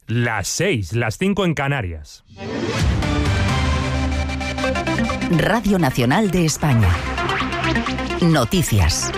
Las 6, las 5 en Canarias. Radio Nacional de España. Noticias.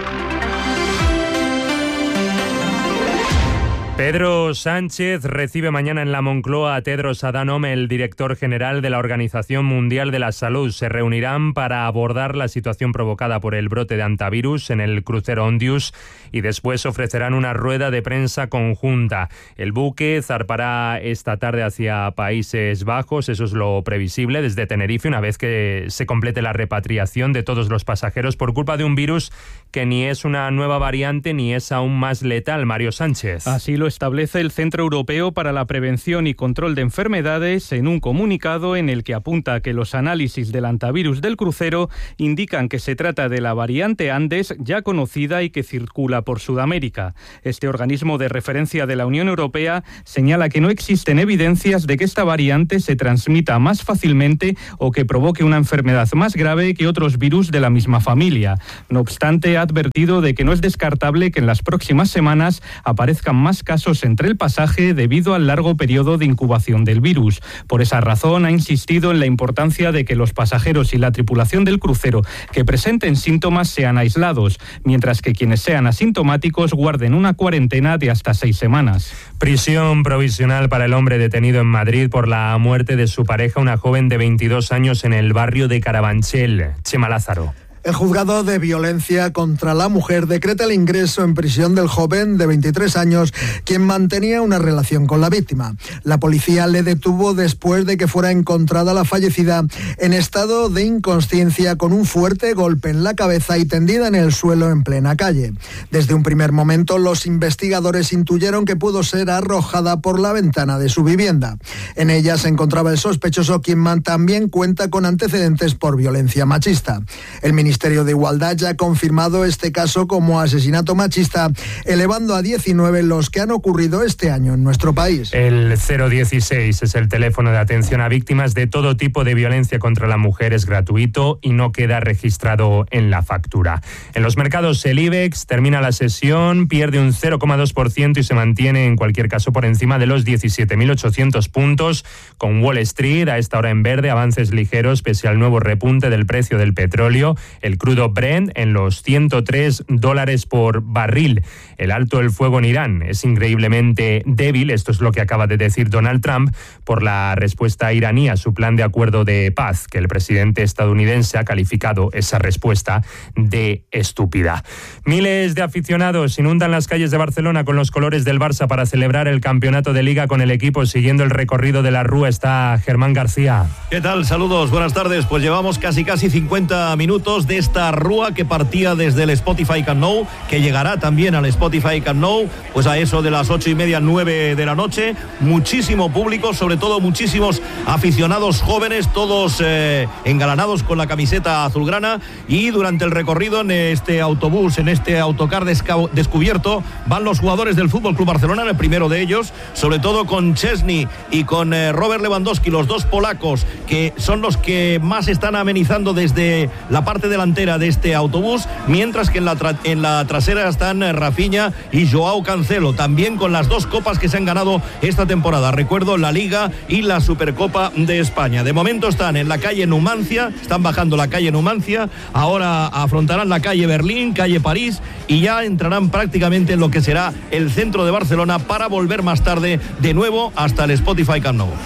Pedro Sánchez recibe mañana en la Moncloa a Tedros Adhanom, el director general de la Organización Mundial de la Salud. Se reunirán para abordar la situación provocada por el brote de hantavirus en el crucero Ondius y después ofrecerán una rueda de prensa conjunta. El buque zarpará esta tarde hacia Países Bajos, eso es lo previsible, desde Tenerife, una vez que se complete la repatriación de todos los pasajeros por culpa de un virus que ni es una nueva variante ni es aún más letal. Mario Sánchez. Así lo establece el Centro Europeo para la Prevención y Control de Enfermedades en un comunicado en el que apunta a que los análisis del hantavirus del crucero indican que se trata de la variante Andes ya conocida y que circula por Sudamérica. Este organismo de referencia de la Unión Europea señala que no existen evidencias de que esta variante se transmita más fácilmente o que provoque una enfermedad más grave que otros virus de la misma familia. No obstante, ha advertido de que no es descartable que en las próximas semanas aparezcan más casos entre el pasaje debido al largo periodo de incubación del virus. Por esa razón, ha insistido en la importancia de que los pasajeros y la tripulación del crucero que presenten síntomas sean aislados, mientras que quienes sean asintomáticos guarden una cuarentena de hasta 6 semanas. Prisión provisional para el hombre detenido en Madrid por la muerte de su pareja, una joven de 22 años en el barrio de Carabanchel. Chema Lázaro. El juzgado de violencia contra la mujer decreta el ingreso en prisión del joven de 23 años, quien mantenía una relación con la víctima. La policía le detuvo después de que fuera encontrada la fallecida en estado de inconsciencia con un fuerte golpe en la cabeza y tendida en el suelo en plena calle. Desde un primer momento, los investigadores intuyeron que pudo ser arrojada por la ventana de su vivienda. En ella se encontraba el sospechoso, quien también cuenta con antecedentes por violencia machista. El Ministerio de Igualdad ya ha confirmado este caso como asesinato machista, elevando a 19 los que han ocurrido este año en nuestro país. El 016 es el teléfono de atención a víctimas de todo tipo de violencia contra la mujer, es gratuito y no queda registrado en la factura. En los mercados, el IBEX termina la sesión, pierde un 0,2% y se mantiene en cualquier caso por encima de los 17.800 puntos, con Wall Street a esta hora en verde, avances ligeros pese al nuevo repunte del precio del petróleo. El crudo Brent en los $103 por barril. El alto el fuego en Irán es increíblemente débil, esto es lo que acaba de decir Donald Trump, por la respuesta iraní a su plan de acuerdo de paz, que el presidente estadounidense ha calificado esa respuesta de estúpida. Miles de aficionados inundan las calles de Barcelona con los colores del Barça para celebrar el campeonato de Liga con el equipo. Siguiendo el recorrido de la Rúa está Germán García. ¿Qué tal? Saludos, buenas tardes. Pues llevamos casi 50 minutos de esta Rúa que partía desde el Spotify Camp Nou, que llegará también al Spotify Camp Nou, pues a eso de las 8:30, 9 de la noche. Muchísimo público, sobre todo muchísimos aficionados jóvenes, todos engalanados con la camiseta azulgrana, y durante el recorrido en este autobús, en este autocar descubierto, van los jugadores del FC Barcelona, el primero de ellos, sobre todo con Szczesny y con Robert Lewandowski, los dos polacos, que son los que más están amenizando desde la parte delantera de este autobús, mientras que en la trasera están Rafinha y Joao Cancelo, también con las dos copas que se han ganado esta temporada, recuerdo, la Liga y la Supercopa de España. De momento están en la calle Numancia, están bajando la calle Numancia, ahora afrontarán la calle Berlín, calle París, y ya entrarán prácticamente en lo que será el centro de Barcelona para volver más tarde de nuevo hasta el Spotify Camp Nou.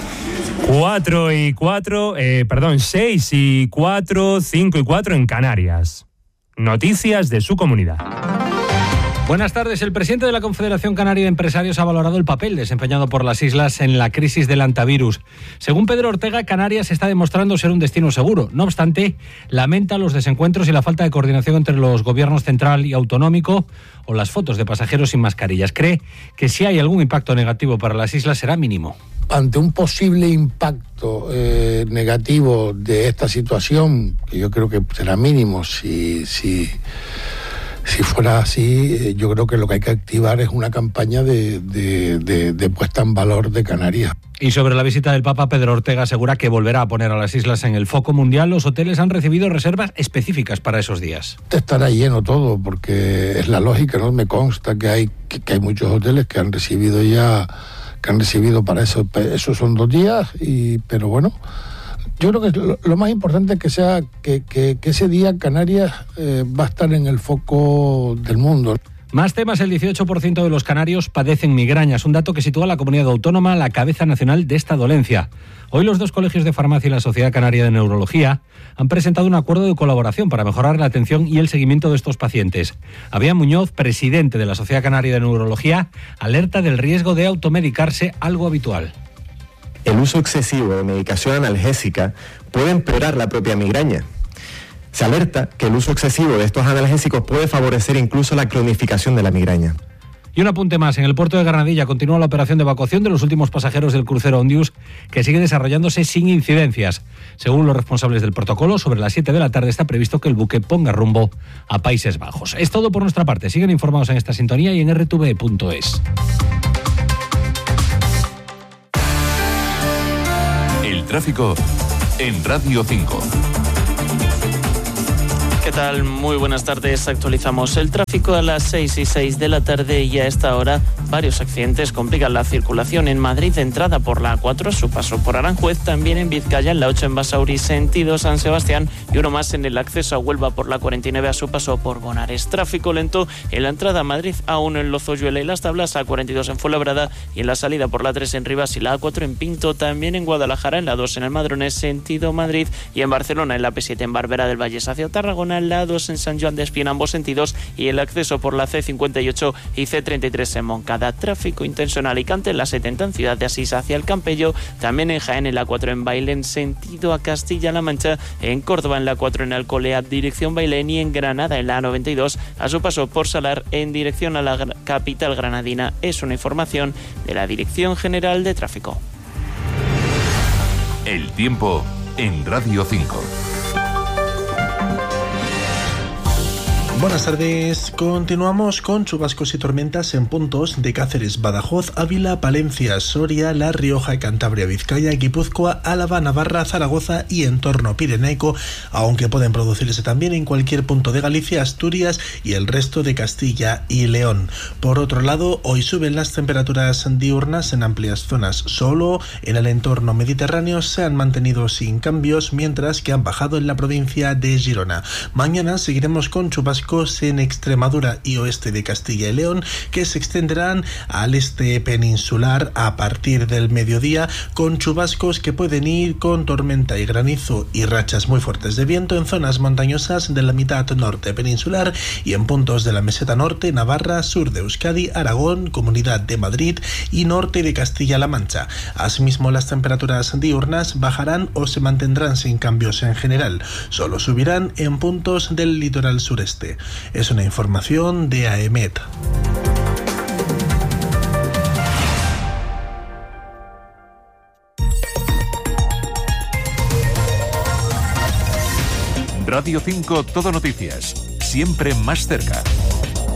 6 y 4, 5 y 4 en Canarias. Noticias de su comunidad. Buenas tardes. El presidente de la Confederación Canaria de Empresarios ha valorado el papel desempeñado por las islas en la crisis del hantavirus. Según Pedro Ortega, Canarias está demostrando ser un destino seguro. No obstante, lamenta los desencuentros y la falta de coordinación entre los gobiernos central y autonómico o las fotos de pasajeros sin mascarillas. Cree que si hay algún impacto negativo para las islas será mínimo. Ante un posible impacto negativo de esta situación, que yo creo que será mínimo, si fuera así, yo creo que lo que hay que activar es una campaña de puesta en valor de Canarias. Y sobre la visita del Papa, Pedro Ortega asegura que volverá a poner a las islas en el foco mundial. Los hoteles han recibido reservas específicas para esos días. Estará lleno todo, porque es la lógica, ¿no? Me consta que hay muchos hoteles que han recibido ya han recibido para eso. Esos son 2 días, pero bueno, yo creo que lo más importante es que sea que ese día Canarias va a estar en el foco del mundo. Más temas, el 18% de los canarios padecen migrañas, un dato que sitúa a la comunidad autónoma a la cabeza nacional de esta dolencia. Hoy los 2 colegios de farmacia y la Sociedad Canaria de Neurología han presentado un acuerdo de colaboración para mejorar la atención y el seguimiento de estos pacientes. Fabián Muñoz, presidente de la Sociedad Canaria de Neurología, alerta del riesgo de automedicarse, algo habitual. El uso excesivo de medicación analgésica puede empeorar la propia migraña. Se alerta que el uso excesivo de estos analgésicos puede favorecer incluso la cronificación de la migraña. Y un apunte más, en el puerto de Granadilla continúa la operación de evacuación de los últimos pasajeros del crucero Ondius, que sigue desarrollándose sin incidencias. Según los responsables del protocolo, sobre las 7 de la tarde está previsto que el buque ponga rumbo a Países Bajos. Es todo por nuestra parte. Siguen informados en esta sintonía y en rtv.es. El tráfico en Radio 5. ¿Qué tal? Muy buenas tardes. Actualizamos el tráfico a las 6:06 de la tarde y a esta hora varios accidentes complican la circulación en Madrid, entrada por la A4 a su paso por Aranjuez, también en Vizcaya, en la 8 en Basauri, sentido San Sebastián, y uno más en el acceso a Huelva por la 49 a su paso por Bonares. Tráfico lento en la entrada a Madrid, A1 en Lozoyuela y Las Tablas, A42 en Fuenlabrada y en la salida por la 3 en Rivas y la A4 en Pinto, también en Guadalajara, en la 2 en el Madrones, sentido Madrid, y en Barcelona en la P7 en Barberá del Vallés hacia Tarragona, en la 2 en San Joan de Espí en ambos sentidos y el acceso por la C58 y C33 en Moncada. Tráfico intenso en Alicante, en la 70 en Ciudad de Asís hacia el Campello, también en Jaén en la 4 en Bailén sentido a Castilla-La Mancha, en Córdoba en la 4 en Alcolea dirección Bailén y en Granada en la 92 a su paso por Salar en dirección a la capital granadina. Es una información de la Dirección General de Tráfico. El tiempo en Radio 5. Buenas tardes. Continuamos con chubascos y tormentas en puntos de Cáceres, Badajoz, Ávila, Palencia, Soria, La Rioja, Cantabria, Vizcaya, Guipúzcoa, Álava, Navarra, Zaragoza y entorno pirenaico, aunque pueden producirse también en cualquier punto de Galicia, Asturias y el resto de Castilla y León. Por otro lado, hoy suben las temperaturas diurnas en amplias zonas. Solo en el entorno mediterráneo se han mantenido sin cambios, mientras que han bajado en la provincia de Girona. Mañana seguiremos con chubascos en Extremadura y oeste de Castilla y León, que se extenderán al este peninsular a partir del mediodía, con chubascos que pueden ir con tormenta y granizo y rachas muy fuertes de viento en zonas montañosas de la mitad norte peninsular y en puntos de la meseta norte, Navarra, sur de Euskadi, Aragón, Comunidad de Madrid y norte de Castilla-La Mancha. Asimismo, las temperaturas diurnas bajarán o se mantendrán sin cambios en general. Solo subirán en puntos del litoral sureste. Es una información de AEMET. Radio 5 Todo Noticias, siempre más cerca.